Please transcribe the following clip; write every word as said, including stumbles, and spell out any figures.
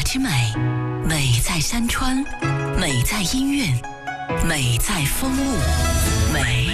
之美，美在山川，美在音韵，美在风物，美